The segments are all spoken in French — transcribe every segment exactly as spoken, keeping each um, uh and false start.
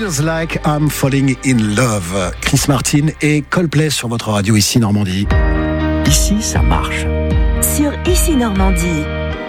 Feels Like I'm Falling in Love. Chris Martin et Coldplay sur votre radio ici Normandie. Ici, ça marche. Sur Ici Normandie.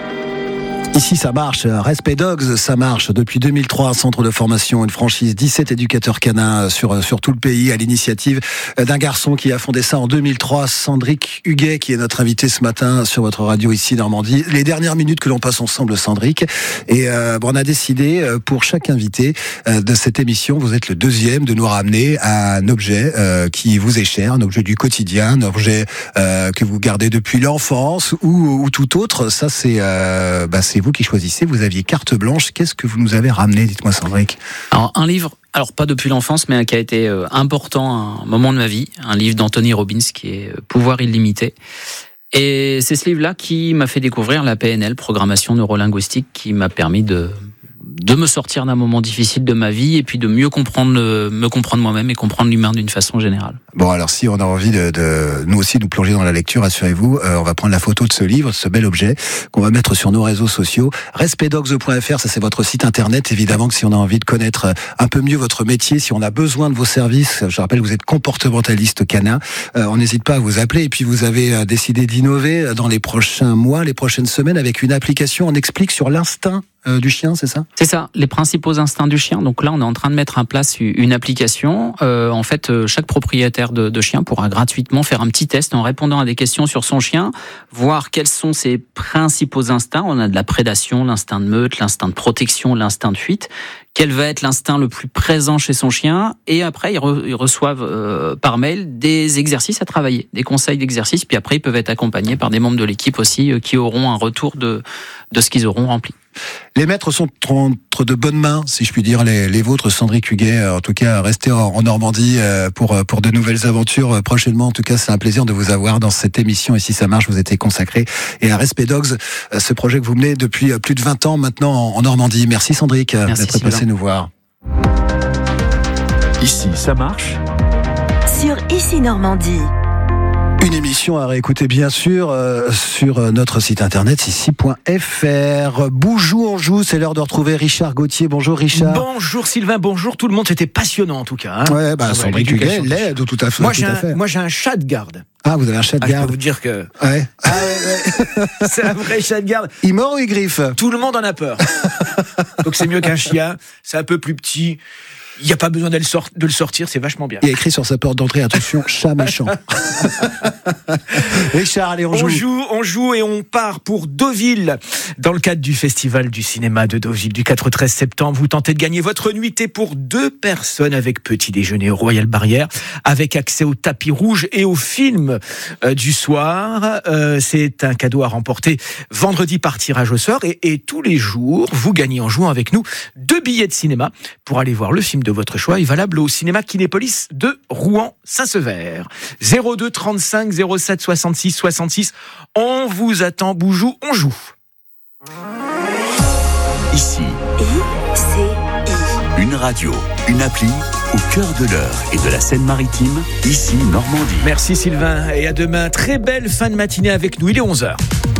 Ici, ça marche. Respect Dogs, ça marche. Depuis deux mille trois, un centre de formation, une franchise, dix-sept éducateurs canins sur, sur tout le pays, à l'initiative d'un garçon qui a fondé ça en deux mille trois, Sandrick Huguet, qui est notre invité ce matin sur votre radio ici Normandie. Les dernières minutes que l'on passe ensemble, Sandrick. Et euh, bon, on a décidé, pour chaque invité euh, de cette émission, vous êtes le deuxième, de nous ramener à un objet euh, qui vous est cher, un objet du quotidien, un objet euh, que vous gardez depuis l'enfance ou, ou tout autre. Ça, c'est, euh, bah, c'est vous qui choisissez, vous aviez carte blanche. Qu'est-ce que vous nous avez ramené, dites-moi Sandrick? Alors un livre, alors pas depuis l'enfance, mais qui a été euh, important à un moment de ma vie, un livre d'Anthony Robbins qui est euh, Pouvoir illimité. Et c'est ce livre-là qui m'a fait découvrir la P N L, programmation neurolinguistique, qui m'a permis de de me sortir d'un moment difficile de ma vie et puis de mieux comprendre, me comprendre moi-même et comprendre l'humain d'une façon générale. Bon, alors si on a envie de, de nous aussi nous plonger dans la lecture, assurez-vous, euh, on va prendre la photo de ce livre, ce bel objet qu'on va mettre sur nos réseaux sociaux. respect dogs point f r, ça c'est votre site internet. Évidemment que si on a envie de connaître un peu mieux votre métier, si on a besoin de vos services, je rappelle que vous êtes comportementaliste canin, euh, on n'hésite pas à vous appeler. Et puis vous avez euh, décidé d'innover dans les prochains mois, les prochaines semaines avec une application. On explique sur l'instinct Euh, du chien, c'est ça? C'est ça, les principaux instincts du chien. Donc là, on est en train de mettre en place une application. Euh, en fait, chaque propriétaire de, de chien pourra gratuitement faire un petit test en répondant à des questions sur son chien, voir quels sont ses principaux instincts. On a de la prédation, l'instinct de meute, l'instinct de protection, l'instinct de fuite. Quel va être l'instinct le plus présent chez son chien? Et après, ils, re, ils reçoivent euh, par mail des exercices à travailler, des conseils d'exercices. Puis après, ils peuvent être accompagnés par des membres de l'équipe aussi euh, qui auront un retour de, de ce qu'ils auront rempli. Les maîtres sont entre de bonnes mains, si je puis dire, les, les vôtres, Sandrick Huguet. En tout cas, restez en, en Normandie pour, pour de nouvelles aventures prochainement. En tout cas, c'est un plaisir de vous avoir dans cette émission. Et si ça marche, vous étiez consacré. Et à Respect Dogs, ce projet que vous menez depuis plus de vingt ans maintenant en, en Normandie. Merci Sandrick Merci, d'être Sylvain. Passé nous voir. Ici, ça marche. Sur Ici Normandie. Une émission à réécouter bien sûr euh, sur notre site internet ici point f r. Boujou on joue, c'est l'heure de retrouver Richard Gauthier. Bonjour Richard. Bonjour Sylvain, bonjour tout le monde. C'était passionnant en tout cas. Hein. Ouais, bah Sandrick Huguet l'aide tout à fait. Moi j'ai tout à un, fait. moi j'ai un chat de garde. Ah, vous avez un chat de ah, garde. Je peux vous dire que. Ouais. Ah, ouais, ouais. C'est un vrai chat de garde. Il mord ou il griffe? Tout le monde en a peur. Donc c'est mieux qu'un chien. C'est un peu plus petit. Il n'y a pas besoin de le, sort- de le sortir, c'est vachement bien. Il y a écrit sur sa porte d'entrée, attention, chat méchant. Richard, allez, on, on joue. joue. On joue et on part pour Deauville. Dans le cadre du Festival du cinéma de Deauville du quatre au treize septembre, vous tentez de gagner votre nuitée pour deux personnes avec petit déjeuner au Royal Barrière, avec accès au tapis rouge et au film euh, du soir. Euh, c'est un cadeau à remporter vendredi par tirage au sort. Et, et tous les jours, vous gagnez en jouant avec nous deux billets de cinéma pour aller voir le film de votre choix est valable au cinéma Kinépolis de Rouen-Saint-Sever. zéro deux trente-cinq zéro sept soixante-six soixante-six. On vous attend, Boujou, on joue. Ici, I, C, I. Une radio, une appli au cœur de l'heure et de la Seine-Maritime, ici Normandie. Merci Sylvain et à demain. Très belle fin de matinée avec nous, il est onze heures.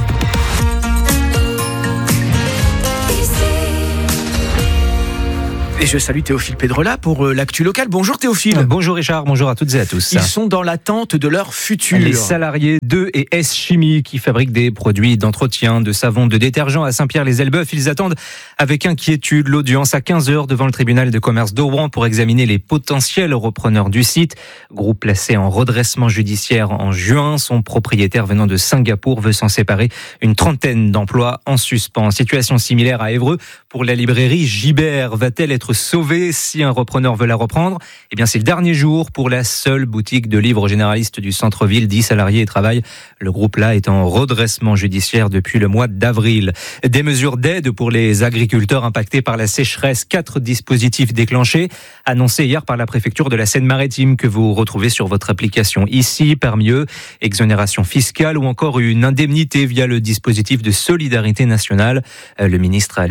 Et je salue Théophile Pedrola pour euh, l'actu locale. Bonjour Théophile. Bonjour Richard, bonjour à toutes et à tous. Ils sont dans l'attente de leur futur. Les salariés d'E et S Chimie qui fabriquent des produits d'entretien, de savon, de détergent à Saint-Pierre-les-Elbeuf. Ils attendent avec inquiétude l'audience à quinze heures devant le tribunal de commerce d'Auron pour examiner les potentiels repreneurs du site. Groupe placé en redressement judiciaire en juin, son propriétaire venant de Singapour veut s'en séparer. Une trentaine d'emplois en suspens. Situation similaire à Évreux pour la librairie Gibert. Va-t-elle être sauvée si un repreneur veut la reprendre? Eh bien, c'est le dernier jour pour la seule boutique de livres généralistes du centre-ville. dix salariés y travaillent. Le groupe là est en redressement judiciaire depuis le mois d'avril. Des mesures d'aide pour les agriculteurs impactés par la sécheresse. Quatre dispositifs déclenchés, annoncés hier par la préfecture de la Seine-Maritime que vous retrouvez sur votre application ici. Parmi eux, exonération fiscale ou encore une indemnité via le dispositif de solidarité nationale. Le ministre, la ministre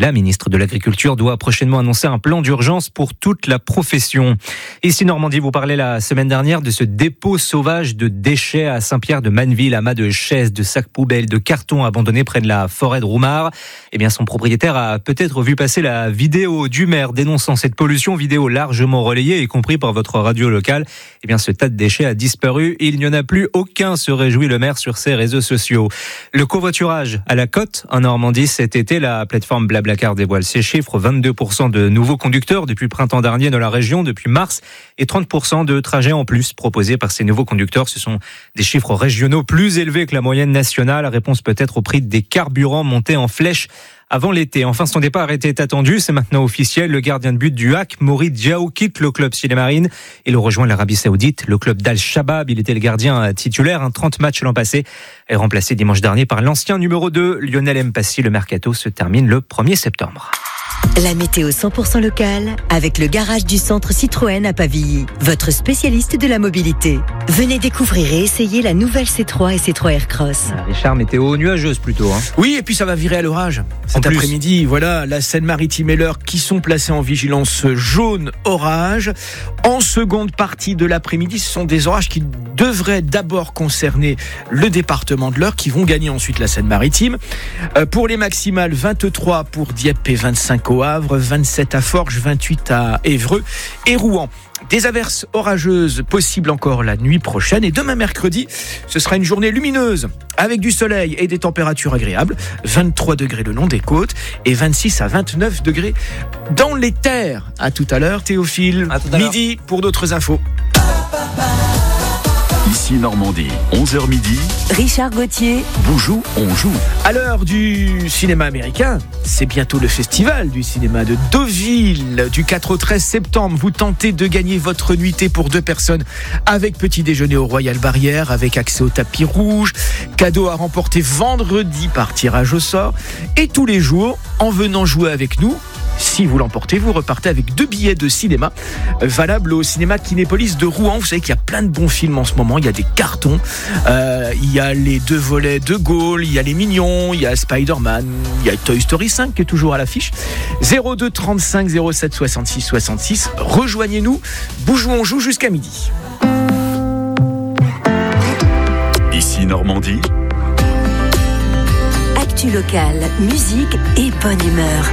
de l'Agriculture doit prochainement annoncer un plan d'urgence pour toute la profession. Ici Normandie, vous parlez la semaine dernière de ce dépôt sauvage de déchets à Saint-Pierre-de-Manneville, amas de chaises, de sacs poubelles, de cartons abandonnés près de la forêt de Roumare. Eh bien, son propriétaire a peut-être vu passer la vidéo du maire dénonçant cette pollution, vidéo largement relayée, y compris par votre radio locale. Eh bien, ce tas de déchets a disparu. Il n'y en a plus aucun, se réjouit le maire sur ses réseaux sociaux. Le covoiturage à la côte en Normandie cet été, la plateforme Blablacar dévoile ses chiffres. vingt-deux pour cent de nouveaux conducteurs depuis le printemps dernier dans la région, depuis mars, et trente pour cent de trajets en plus proposés par ces nouveaux conducteurs. Ce sont des chiffres régionaux plus élevés que la moyenne nationale. Réponse peut-être au prix des carburants montés en flèche avant l'été. Enfin, son départ était attendu, c'est maintenant officiel. Le gardien de but du H A C, Maury Diaw, quitte le club Sillemarine et le rejoint l'Arabie Saoudite, le club d'Al-Shabaab. Il était le gardien titulaire, un trente matchs l'an passé, et remplacé dimanche dernier par l'ancien numéro deux, Lionel Mpassi. Le mercato se termine le premier septembre. La météo cent pour cent locale avec le garage du centre Citroën à Pavilly, votre spécialiste de la mobilité. Venez découvrir et essayer la nouvelle C trois et C trois Aircross. Ah, Richard, météo nuageuse plutôt. Hein. Oui, et puis ça va virer à l'orage cet après-midi. Voilà, la Seine-Maritime et l'Eure qui sont placés en vigilance jaune-orage. En seconde partie de l'après-midi, ce sont des orages qui devraient d'abord concerner le département de l'Eure, qui vont gagner ensuite la Seine-Maritime. Euh, pour les maximales, vingt-trois pour Dieppe et vingt-cinq au Havre, vingt-sept à Forges, vingt-huit à Évreux et Rouen. Des averses orageuses possibles encore la nuit prochaine, et demain mercredi, ce sera une journée lumineuse avec du soleil et des températures agréables, vingt-trois degrés le long des côtes et vingt-six à vingt-neuf degrés dans les terres. À tout à l'heure, Théophile. À tout à midi l'heure. pour d'autres infos. Ici Normandie, onze heures midi. Richard Gauthier. Boujou, on joue. À l'heure du cinéma américain, c'est bientôt le festival du cinéma de Deauville. Du quatre au treize septembre, vous tentez de gagner votre nuitée pour deux personnes avec petit déjeuner au Royal Barrière, avec accès au tapis rouge, cadeau à remporter vendredi par tirage au sort. Et tous les jours, en venant jouer avec nous, si vous l'emportez, vous repartez avec deux billets de cinéma valables au cinéma Kinépolis de Rouen. Vous savez qu'il y a plein de bons films en ce moment. Il y a des cartons, euh, il y a les deux volets de Gaulle, il y a les Mignons, il y a Spider-Man, il y a Toy Story cinq qui est toujours à l'affiche. zéro deux trente-cinq zéro sept soixante-six soixante-six. Rejoignez-nous. Boujou, on joue jusqu'à midi. Ici Normandie. Actu locale, musique et bonne humeur.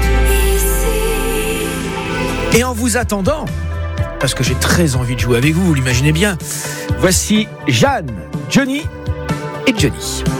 Et en vous attendant, parce que j'ai très envie de jouer avec vous, vous l'imaginez bien, voici Jeanne, Johnny et Johnny.